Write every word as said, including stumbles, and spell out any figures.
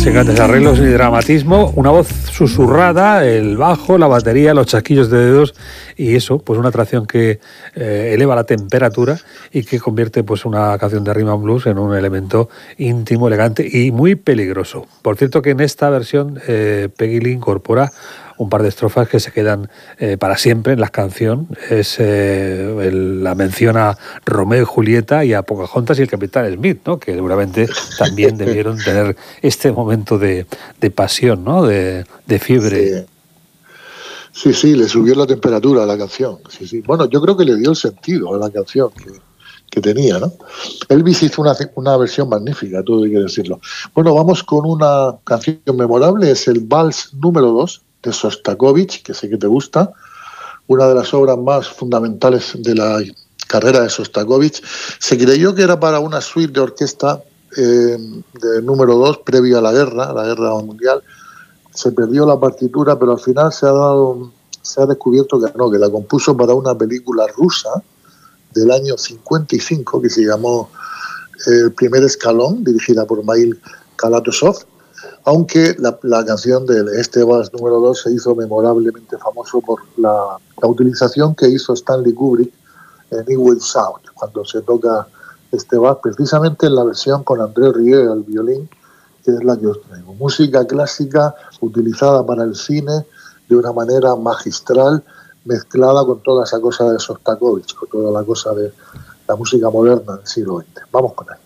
sin grandes arreglos ni dramatismo, una voz susurrada, el bajo, la batería, los chasquillos de dedos y eso, pues una atracción que eh, eleva la temperatura y que convierte pues una canción de rhythm and blues en un elemento íntimo, elegante y muy peligroso. Por cierto que en esta versión eh, Peggy Lee incorpora un par de estrofas que se quedan eh, para siempre en la canción. Es eh, el, la mención a Romeo y Julieta y a Pocahontas y el Capitán Smith, ¿no? Que seguramente también debieron tener este momento de, de pasión, ¿no? De, de fiebre. Sí. Sí, sí, le subió la temperatura a la canción. Sí, sí. Bueno, yo creo que le dio el sentido a la canción que, que tenía, ¿no? Elvis hizo una, una versión magnífica, todo hay que decirlo. Bueno, vamos con una canción memorable, es el Vals número dos de Sostakovich, que sé que te gusta, una de las obras más fundamentales de la carrera de Sostakovich. Se creyó que era para una suite de orquesta eh, de número dos previa a la guerra, a la guerra mundial. Se perdió la partitura, pero al final se ha dado, se ha descubierto que no, que la compuso para una película rusa del año cincuenta y cinco que se llamó El primer escalón, dirigida por Mikhail Kalatozov, aunque la, la canción de este vals número dos se hizo memorablemente famoso por la, la utilización que hizo Stanley Kubrick en Eastwood Sound, cuando se toca este vals, precisamente en la versión con André Rieu al violín, que es la que os traigo. Música clásica utilizada para el cine de una manera magistral, mezclada con toda esa cosa de Sostakovich, con toda la cosa de la música moderna del siglo veinte. Vamos con él.